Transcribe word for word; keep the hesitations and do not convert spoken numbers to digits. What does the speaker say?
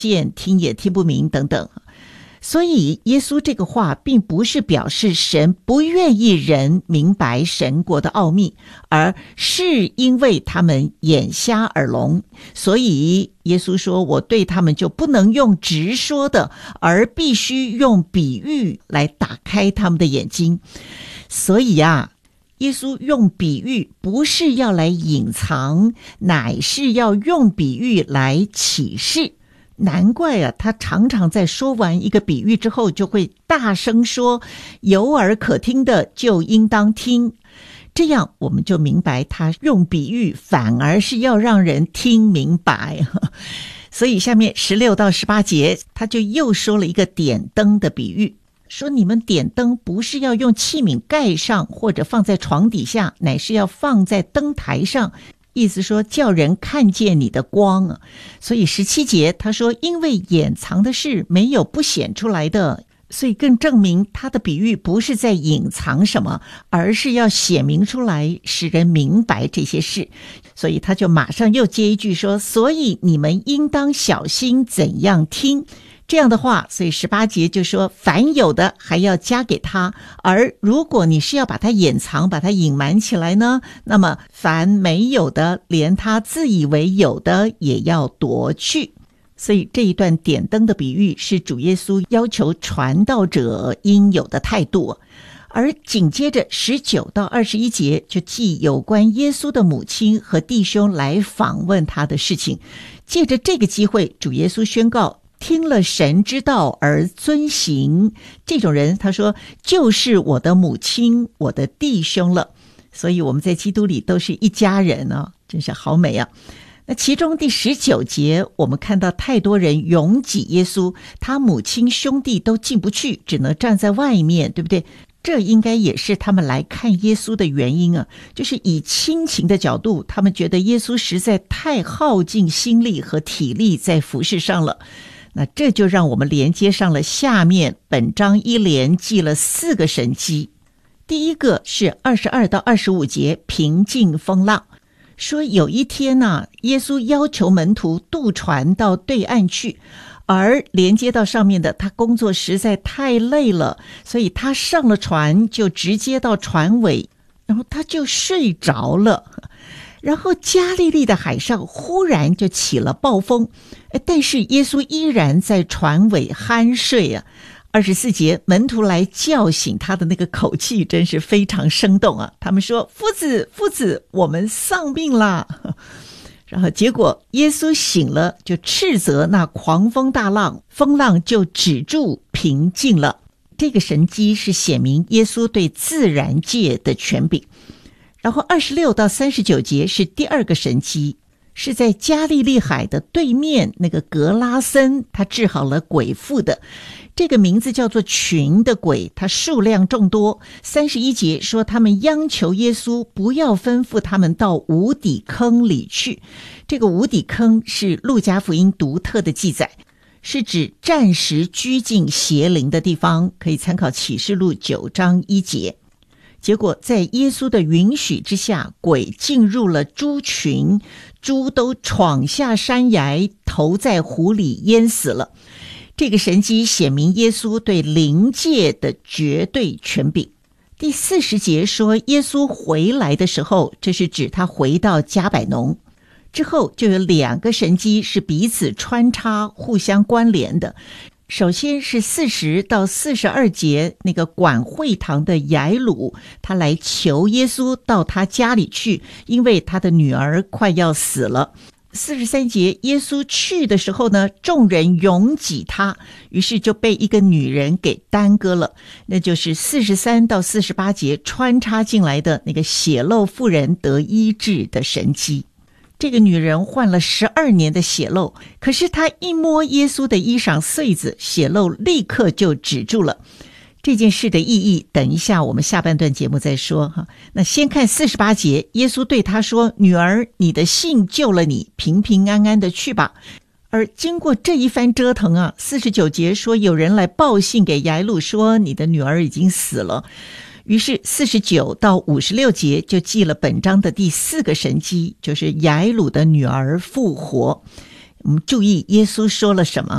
见，听也听不明等等。所以耶稣这个话并不是表示神不愿意人明白神国的奥秘，而是因为他们眼瞎耳聋，所以耶稣说我对他们就不能用直说的，而必须用比喻来打开他们的眼睛。所以啊，耶稣用比喻不是要来隐藏，乃是要用比喻来启示。难怪啊，他常常在说完一个比喻之后，就会大声说：“有耳可听的，就应当听。”这样我们就明白，他用比喻反而是要让人听明白。所以下面十六到十八节，他就又说了一个点灯的比喻，说你们点灯不是要用器皿盖上，或者放在床底下，乃是要放在灯台上。意思说叫人看见你的光啊。所以十七节他说，因为掩藏的事没有不显出来的，所以更证明他的比喻不是在隐藏什么，而是要显明出来，使人明白这些事。所以他就马上又接一句说，所以你们应当小心怎样听。这样的话，所以十八节就说，凡有的还要加给他，而如果你是要把它掩藏，把它隐瞒起来呢，那么凡没有的，连他自以为有的也要夺去。所以这一段点灯的比喻是主耶稣要求传道者应有的态度。而紧接着十九到二十一节就记有关耶稣的母亲和弟兄来访问他的事情。借着这个机会，主耶稣宣告，听了神之道而遵行，这种人他说就是我的母亲，我的弟兄了。所以我们在基督里都是一家人啊，真是好美啊。那其中第十九节，我们看到太多人拥挤耶稣，他母亲兄弟都进不去，只能站在外面，对不对？这应该也是他们来看耶稣的原因啊，就是以亲情的角度，他们觉得耶稣实在太耗尽心力和体力在服事上了。那这就让我们连接上了下面本章一连记了四个神迹。第一个是二十二到二十五节，平静风浪。说有一天呢、啊，耶稣要求门徒渡船到对岸去，而连接到上面的他工作实在太累了，所以他上了船就直接到船尾，然后他就睡着了。然后加利利的海上忽然就起了暴风，但是耶稣依然在船尾酣睡啊。二十四节，门徒来叫醒他的那个口气真是非常生动啊！他们说：“夫子，夫子，我们丧命啦！”然后结果耶稣醒了，就斥责那狂风大浪，风浪就止住，平静了。这个神迹是显明耶稣对自然界的权柄。然后二十六到三十九节是第二个神迹，是在加利利海的对面那个格拉森，他治好了鬼妇的。这个名字叫做群的鬼，它数量众多。三十一节说他们央求耶稣不要吩咐他们到无底坑里去。这个无底坑是路加福音独特的记载，是指暂时拘禁邪灵的地方，可以参考启示录九章一节。结果在耶稣的允许之下，鬼进入了猪群，猪都闯下山崖，投在湖里淹死了。这个神迹显明耶稣对灵界的绝对权柄。第四十节说耶稣回来的时候，这是指他回到迦百农之后，就有两个神迹是彼此穿插互相关联的。首先是四十到四十二节，那个管会堂的雅鲁，他来求耶稣到他家里去，因为他的女儿快要死了。四十三节，耶稣去的时候呢，众人拥挤他，于是就被一个女人给耽搁了。那就是四十三到四十八节穿插进来的那个血漏妇人得医治的神迹。这个女人患了十二年的血漏，可是她一摸耶稣的衣裳穗子，血漏立刻就止住了。这件事的意义，等一下我们下半段节目再说哈。那先看四十八节，耶稣对他说：“女儿，你的信救了你，平平安安的去吧。”而经过这一番折腾啊，四十九节说有人来报信给雅鲁说你的女儿已经死了。于是四十九到五十六节就记了本章的第四个神迹，就是雅鲁的女儿复活。 我们注意耶稣说了什么